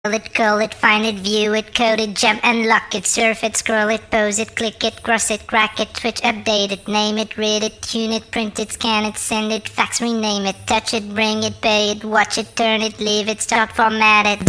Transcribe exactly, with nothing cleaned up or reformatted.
Curl it, curl it, find it, view it, code it, jump and lock it, surf it, scroll it, pose it, click it, cross it, crack it, switch, update it, name it, read it, tune it, print it, scan it, send it, fax, rename it, touch it, bring it, pay it, watch it, turn it, leave it, start, format it.